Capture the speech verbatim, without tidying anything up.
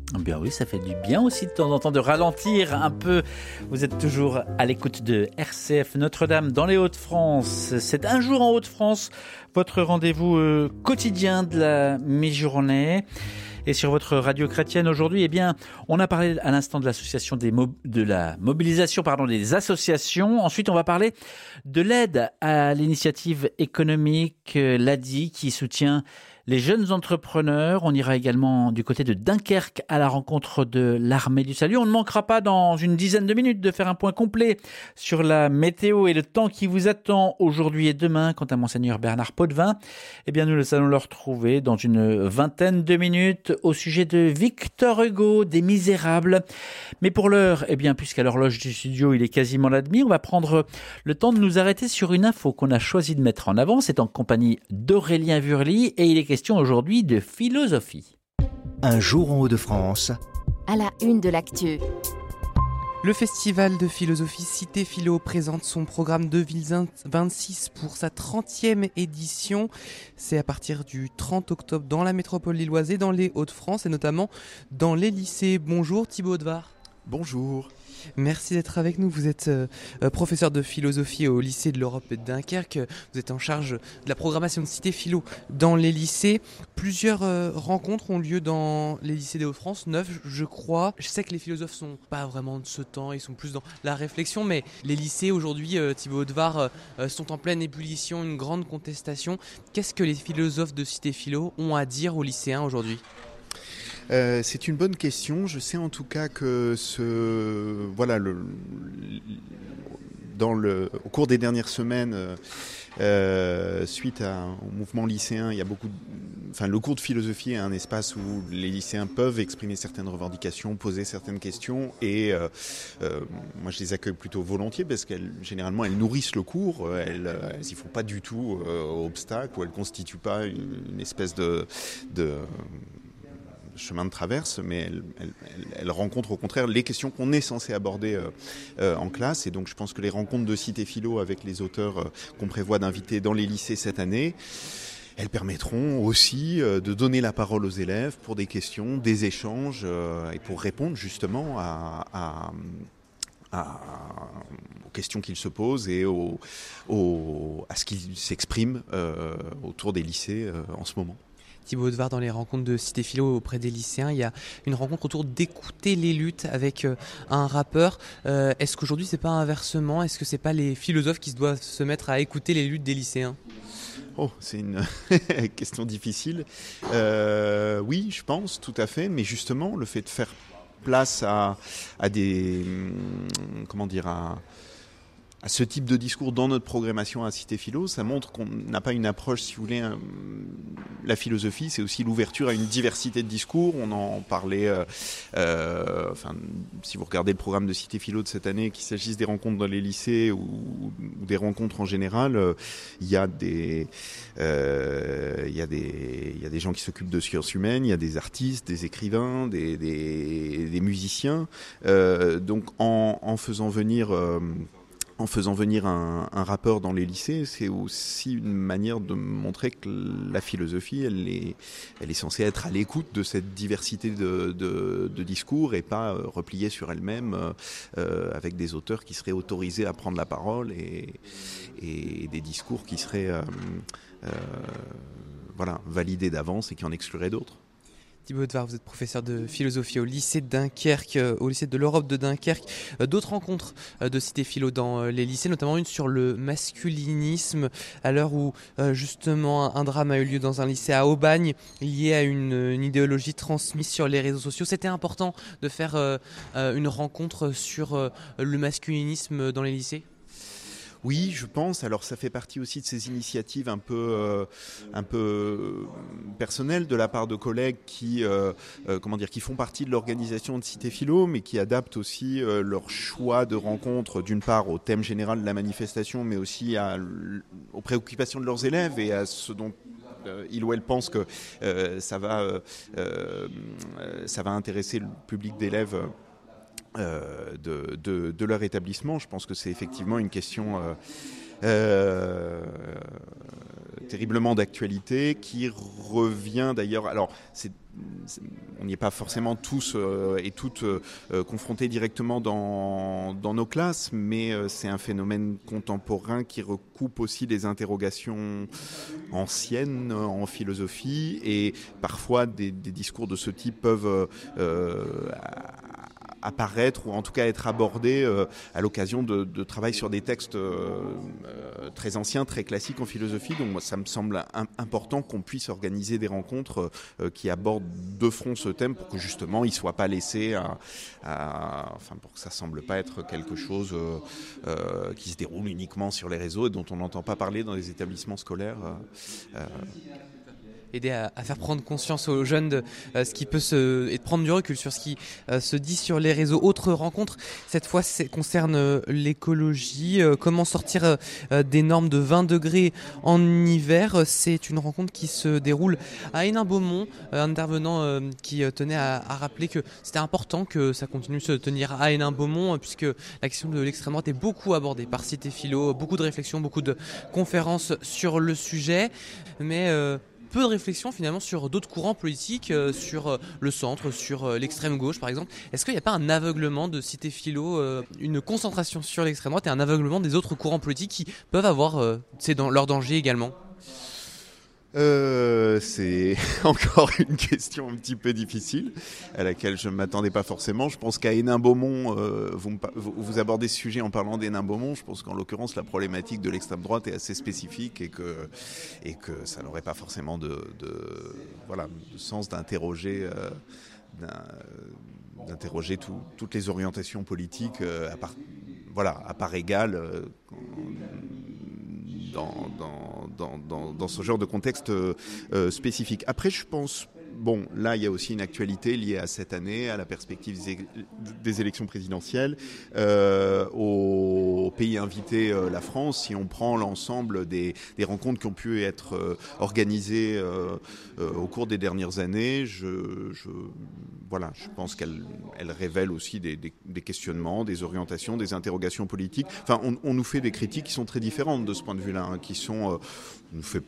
Bien oui, ça fait du bien aussi de temps en temps de ralentir un peu. Vous êtes toujours à l'écoute de R C F Notre-Dame dans les Hauts-de-France. C'est un jour en Hauts-de-France, votre rendez-vous euh, quotidien de la mi-journée. Et sur votre radio chrétienne aujourd'hui, eh bien, on a parlé à l'instant de l'association des mo- de la mobilisation, pardon, des associations. Ensuite, on va parler de l'aide à l'initiative économique, euh, l'A D I, qui soutient les jeunes entrepreneurs. On ira également du côté de Dunkerque à la rencontre de l'Armée du Salut. On ne manquera pas dans une dizaine de minutes de faire un point complet sur la météo et le temps qui vous attend aujourd'hui et demain. Quant à Monseigneur Bernard Potvin, eh bien, nous allons le retrouver dans une vingtaine de minutes au sujet de Victor Hugo, des Misérables. Mais pour l'heure, eh bien, puisqu'à l'horloge du studio, il est quasiment la demi, on va prendre le temps de nous arrêter sur une info qu'on a choisi de mettre en avant. C'est en compagnie d'Aurélien Vurly et il est question aujourd'hui de philosophie. Un jour en Hauts-de-France. À la une de l'actu. Le festival de philosophie Cité Philo présente son programme deux mille vingt-six pour sa trentième édition. C'est à partir du trente octobre dans la métropole lilloise et dans les Hauts-de-France et notamment dans les lycées. Bonjour Thibaut Haudevard. Bonjour. Merci d'être avec nous. Vous êtes euh, professeur de philosophie au lycée de l'Europe de Dunkerque. Vous êtes en charge de la programmation de Cité Philo dans les lycées. Plusieurs euh, rencontres ont lieu dans les lycées des Hauts-de-France, neuf je crois. Je sais que les philosophes sont pas vraiment de ce temps, ils sont plus dans la réflexion, mais les lycées aujourd'hui, euh, Thibaut Haudevard, euh, sont en pleine ébullition, une grande contestation. Qu'est-ce que les philosophes de Cité Philo ont à dire aux lycéens aujourd'hui ? Euh, c'est une bonne question. Je sais en tout cas que ce, voilà, le, dans le, au cours des dernières semaines, euh, suite à, au mouvement lycéen, il y a beaucoup, de, enfin, le cours de philosophie est un espace où les lycéens peuvent exprimer certaines revendications, poser certaines questions, et euh, euh, moi je les accueille plutôt volontiers parce qu'elles, généralement, elles nourrissent le cours. Elles, elles y font pas du tout euh, obstacle, ou elles constituent pas une, une espèce de, de chemin de traverse, mais elle, elle, elle, elle rencontre au contraire les questions qu'on est censé aborder euh, euh, en classe. Et donc je pense que les rencontres de Cité Philo avec les auteurs euh, qu'on prévoit d'inviter dans les lycées cette année, elles permettront aussi euh, de donner la parole aux élèves pour des questions, des échanges euh, et pour répondre justement à, à À, aux questions qu'ils se posent et au, au, à ce qu'ils s'expriment euh, autour des lycées euh, en ce moment. Thibaut Haudevard, dans les rencontres de Cité Philo auprès des lycéens, il y a une rencontre autour d'écouter les luttes avec euh, un rappeur. Euh, est-ce qu'aujourd'hui c'est pas inversement ? Est-ce que c'est pas les philosophes qui doivent se mettre à écouter les luttes des lycéens ? Oh, c'est une question difficile. Euh, oui, je pense, tout à fait. Mais justement, le fait de faire place à, à des, comment dire, à, à ce type de discours dans notre programmation à Cité Philo, ça montre qu'on n'a pas une approche, si vous voulez, un, la philosophie, c'est aussi l'ouverture à une diversité de discours. On en parlait, euh, euh, enfin, si vous regardez le programme de Cité Philo de cette année, qu'il s'agisse des rencontres dans les lycées ou, ou des rencontres en général, euh, il y a des, euh, il y a des, il y a des gens qui s'occupent de sciences humaines, il y a des artistes, des écrivains, des, des, des musiciens. Euh, donc, en, en faisant venir euh, En faisant venir un, un rappeur dans les lycées, c'est aussi une manière de montrer que la philosophie, elle est, elle est censée être à l'écoute de cette diversité de, de, de discours et pas euh, repliée sur elle-même euh, avec des auteurs qui seraient autorisés à prendre la parole et, et des discours qui seraient euh, euh, voilà, validés d'avance et qui en excluraient d'autres. Thibaut Haudevard, vous êtes professeur de philosophie au lycée de Dunkerque, au lycée de l'Europe de Dunkerque. D'autres rencontres de Cité Philo dans les lycées, notamment une sur le masculinisme, à l'heure où justement un drame a eu lieu dans un lycée à Aubagne, lié à une, une idéologie transmise sur les réseaux sociaux. C'était important de faire une rencontre sur le masculinisme dans les lycées ? Oui, je pense. Alors, ça fait partie aussi de ces initiatives un peu, euh, un peu personnelles de la part de collègues qui, euh, euh, comment dire, qui font partie de l'organisation de Cité Philo, mais qui adaptent aussi euh, leur choix de rencontre, d'une part au thème général de la manifestation, mais aussi à, aux préoccupations de leurs élèves et à ce dont euh, il ou elle pense que euh, ça va, euh, euh, ça va intéresser le public d'élèves. Euh, de, de, de leur établissement. Je pense que c'est effectivement une question, euh, Euh, terriblement d'actualité, qui revient d'ailleurs. Alors, c'est, c'est, on n'y est pas forcément tous euh, et toutes euh, confrontés directement dans, dans nos classes, mais euh, c'est un phénomène contemporain qui recoupe aussi des interrogations anciennes en philosophie, et parfois des, des discours de ce type peuvent euh, apparaître ou en tout cas être abordés euh, à l'occasion de, de travail sur des textes euh, euh, très anciens, très classiques en philosophie. Donc moi, ça me semble un, important qu'on puisse organiser des rencontres euh, qui abordent de front ce thème pour que justement il ne soit pas laissé à, à, enfin pour que ça ne semble pas être quelque chose euh, euh, qui se déroule uniquement sur les réseaux et dont on n'entend pas parler dans les établissements scolaires. Euh, aider à, à faire prendre conscience aux jeunes de euh, ce qui peut se et de prendre du recul sur ce qui euh, se dit sur les réseaux. Autre rencontre, cette fois c'est, concerne euh, l'écologie. Euh, comment sortir euh, des normes de vingt degrés en hiver. C'est une rencontre qui se déroule à Hénin-Beaumont. Euh, un intervenant euh, qui euh, tenait à, à rappeler que c'était important que ça continue de se tenir à Hénin-Beaumont euh, puisque la question de l'extrême droite est beaucoup abordée par Cité Philo, beaucoup de réflexions, beaucoup de conférences sur le sujet, mais euh, peu de réflexion finalement sur d'autres courants politiques, euh, sur euh, le centre, sur euh, l'extrême gauche par exemple. Est-ce qu'il n'y a pas un aveuglement de Cité Philo, euh, une concentration sur l'extrême droite et un aveuglement des autres courants politiques qui peuvent avoir euh, c'est dans leur danger également? Euh, c'est encore une question un petit peu difficile à laquelle je ne m'attendais pas forcément. Je pense qu'à Hénin-Beaumont, euh, vous, vous, vous abordez ce sujet en parlant d'Hénin-Beaumont. Je pense qu'en l'occurrence, la problématique de l'extrême droite est assez spécifique et que, et que ça n'aurait pas forcément de, de, voilà, de sens d'interroger, euh, d'interroger tout, toutes les orientations politiques euh, à part, voilà, à part égale. Euh, Dans, dans, dans, dans, dans ce genre de contexte euh, spécifique. Après, je pense, bon, là, il y a aussi une actualité liée à cette année, à la perspective des, des élections présidentielles, euh, au pays invité, euh, la France. Si on prend l'ensemble des, des rencontres qui ont pu être euh, organisées euh, euh, au cours des dernières années, je, je, voilà, je pense qu'elles elles révèlent aussi des, des, des questionnements, des orientations, des interrogations politiques. Enfin, on, on nous fait des critiques qui sont très différentes de ce point de vue-là, hein, qui sont... Euh, on nous fait